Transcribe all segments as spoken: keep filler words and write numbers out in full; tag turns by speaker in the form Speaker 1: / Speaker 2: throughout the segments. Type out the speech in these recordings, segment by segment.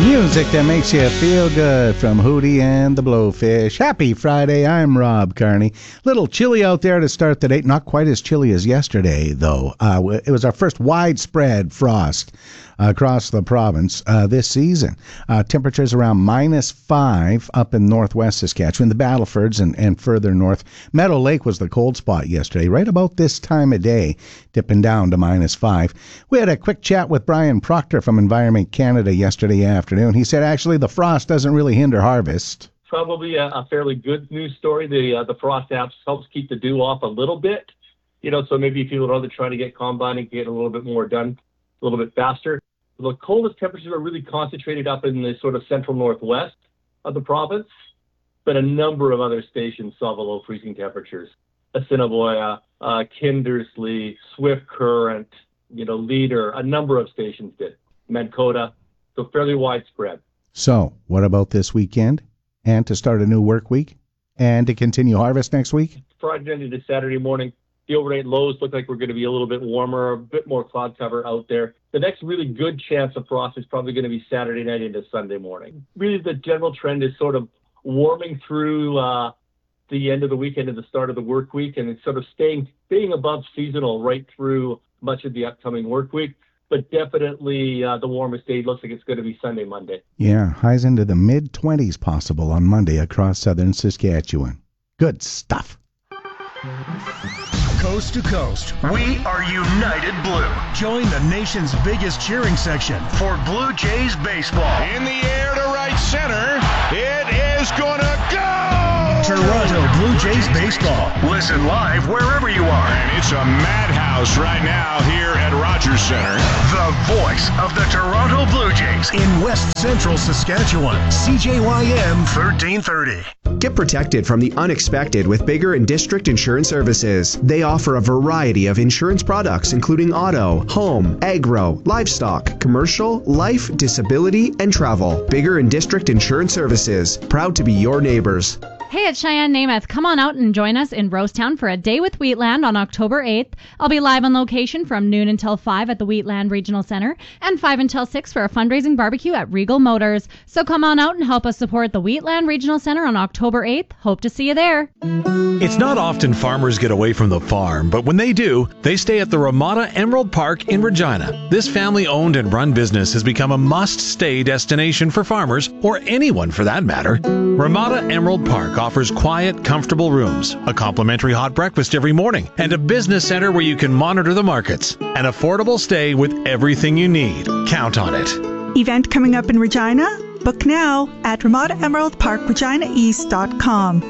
Speaker 1: Music that makes you feel good from Hootie and the Blowfish. Happy Friday. I'm Rob Carney. Little chilly out there to start the day. Not quite as chilly as yesterday, though. Uh, it was our first widespread frost across the province uh, this season. Uh, temperatures around minus five up in northwest Saskatchewan, the Battlefords, and, and further north. Meadow Lake was the cold spot yesterday, right about this time of day, dipping down to minus five. We had a quick chat with Brian Proctor from Environment Canada yesterday afternoon. He said actually the frost doesn't really hinder harvest.
Speaker 2: Probably a, a fairly good news story. The uh, the frost apps helps keep the dew off a little bit. You know, so maybe if you would rather try to get combining, get a little bit more done a little bit faster. The coldest temperatures are really concentrated up in the sort of central northwest of the province, but a number of other stations saw below freezing temperatures. Assiniboia, uh, Kindersley, Swift Current, you know, Leader, a number of stations did. Mankota, so fairly widespread.
Speaker 1: So, what about this weekend? And to start a new work week? And to continue harvest next week?
Speaker 2: Friday night into Saturday morning, the overnight lows look like we're going to be a little bit warmer, a bit more cloud cover out there. The next really good chance of frost is probably going to be Saturday night into Sunday morning. Really, the general trend is sort of warming through uh, the end of the weekend and the start of the work week, and it's sort of staying staying above seasonal right through much of the upcoming work week. But definitely uh, the warmest day looks like it's going to be Sunday, Monday.
Speaker 1: Yeah, highs into the mid-twenties possible on Monday across southern Saskatchewan. Good stuff.
Speaker 3: Coast to coast, we are United Blue. Join the nation's biggest cheering section for Blue Jays baseball.
Speaker 4: In the air to right center, it is gonna go!
Speaker 3: Toronto Blue Jays baseball. Listen live wherever you are.
Speaker 4: And it's a madhouse right now here at Rogers Center.
Speaker 3: The voice of the Toronto Blue Jays in West Central Saskatchewan. C J Y M thirteen thirty.
Speaker 5: Get protected from the unexpected with Bigger and District Insurance Services. They offer a variety of insurance products, including auto, home, agro, livestock, commercial, life, disability, and travel. Bigger and District Insurance Services. Proud to be your neighbors.
Speaker 6: Hey, it's Cheyenne Namath. Come on out and join us in Rosetown for a day with Wheatland on October eighth. I'll be live on location from noon until five at the Wheatland Regional Center and five until six for a fundraising barbecue at Regal Motors. So come on out and help us support the Wheatland Regional Center on October eighth. Hope to see you there.
Speaker 7: It's not often farmers get away from the farm, but when they do, they stay at the Ramada Emerald Park in Regina. This family-owned and run business has become a must-stay destination for farmers, or anyone for that matter. Ramada Emerald Park offers quiet, comfortable rooms, a complimentary hot breakfast every morning, and a business center where you can monitor the markets. An affordable stay with everything you need. Count on it.
Speaker 8: Event coming up in Regina? Book now at Ramada Emerald Park Regina East dot com.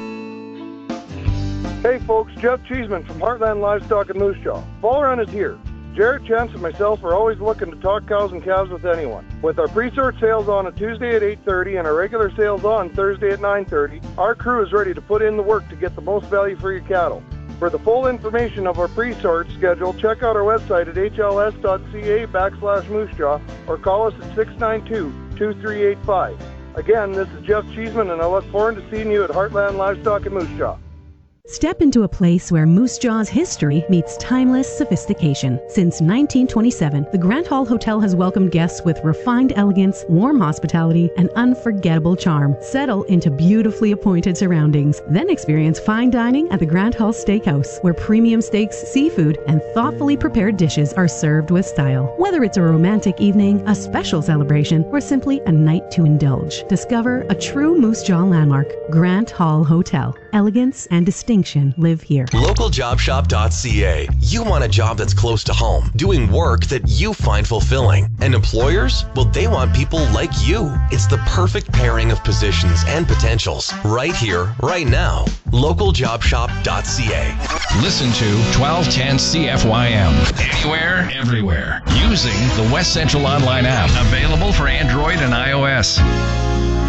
Speaker 9: Hey folks, Jeff Cheeseman from Heartland Livestock and Moose Jaw. Fall Run is here. Jared, Chance, and myself are always looking to talk cows and calves with anyone. With our pre-sort sales on a Tuesday at eight thirty and our regular sales on Thursday at nine thirty, our crew is ready to put in the work to get the most value for your cattle. For the full information of our pre-sort schedule, check out our website at h l s dot c a backslash moose jaw or call us at six nine two, two three eight five. Again, this is Jeff Cheeseman, and I look forward to seeing you at Heartland Livestock and Moose Jaw.
Speaker 10: Step into a place where Moose Jaw's history meets timeless sophistication. Since nineteen twenty-seven, the Grant Hall Hotel has welcomed guests with refined elegance, warm hospitality, and unforgettable charm. Settle into beautifully appointed surroundings. Then experience fine dining at the Grant Hall Steakhouse, where premium steaks, seafood, and thoughtfully prepared dishes are served with style. Whether it's a romantic evening, a special celebration, or simply a night to indulge, discover a true Moose Jaw landmark. Grant Hall Hotel. Elegance and distinction live here.
Speaker 11: local job shop dot c a. You want a job that's close to home, doing work that you find fulfilling. And employers? Well, they want people like you. It's the perfect pairing of positions and potentials. Right here, right now. local job shop dot c a.
Speaker 12: Listen to twelve ten C F Y M. Anywhere, everywhere. Using the West Central Online app. Available for Android and iOS.